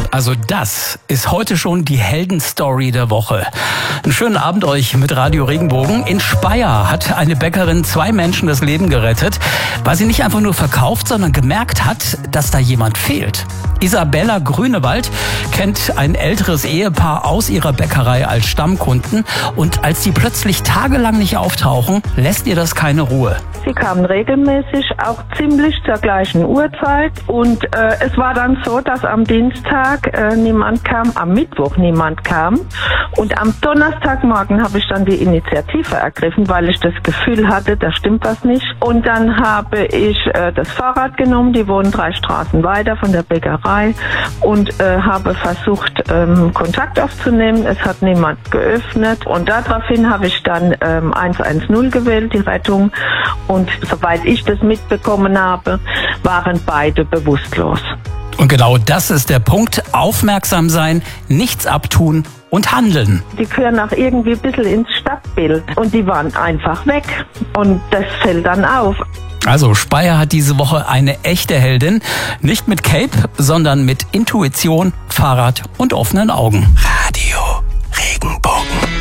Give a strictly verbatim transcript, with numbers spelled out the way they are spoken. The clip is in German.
Also das ist heute schon die Heldenstory der Woche. Einen schönen Abend euch mit Radio Regenbogen. In Speyer hat eine Bäckerin zwei Menschen das Leben gerettet, weil sie nicht einfach nur verkauft, sondern gemerkt hat, dass da jemand fehlt. Isabella Grünewald kennt ein älteres Ehepaar aus ihrer Bäckerei als Stammkunden und als sie plötzlich tagelang nicht auftauchen, lässt ihr das keine Ruhe. Sie kamen regelmäßig, auch ziemlich zur gleichen Uhrzeit und äh, es war dann so, dass am Dienstag äh, niemand kam, am Mittwoch niemand kam und am Donnerstagmorgen habe ich dann die Initiative ergriffen, weil ich das Gefühl hatte, da stimmt was nicht. Und dann habe ich äh, das Fahrrad genommen, die wohnen drei Straßen weiter von der Bäckerei und äh, habe versucht, ähm, Kontakt aufzunehmen. Es hat niemand geöffnet und daraufhin habe ich dann ähm, eins eins null gewählt, die Rettung. Und soweit ich das mitbekommen habe, waren beide bewusstlos. Und genau das ist der Punkt. Aufmerksam sein, nichts abtun und handeln. Die gehören auch irgendwie ein bisschen ins Stadtbild und die waren einfach weg. Und das fällt dann auf. Also Speyer hat diese Woche eine echte Heldin. Nicht mit Cape, sondern mit Intuition, Fahrrad und offenen Augen. Radio Regenbogen.